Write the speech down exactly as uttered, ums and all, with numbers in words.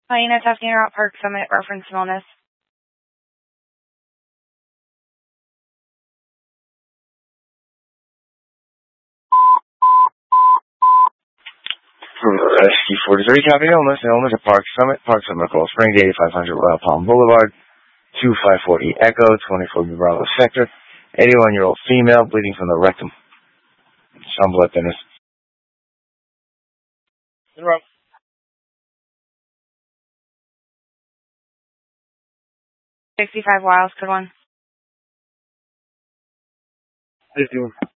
Hyena testing route, Park Summit, reference wellness. S Q forty-three, copy illness. Illness at Park Summit, Park Summit, Coral Springs, eighty-five hundred Royal Palm Boulevard, two five four E Echo, twenty-four B Bravo Sector, eighty-one-year-old female, bleeding from the rectum. Some blood thinners. sixty-five Wiles, good one. fifty-one.